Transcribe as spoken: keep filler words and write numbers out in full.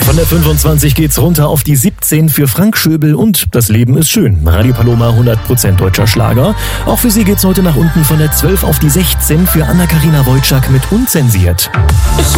Von der fünfundzwanzig geht's runter auf die siebzehn für Frank Schöbel und Das Leben ist schön. Radio Paloma, hundert Prozent deutscher Schlager. Auch für sie geht's heute nach unten von der zwölf auf die sechzehn für Anna-Karina Wojcik mit Unzensiert. Ich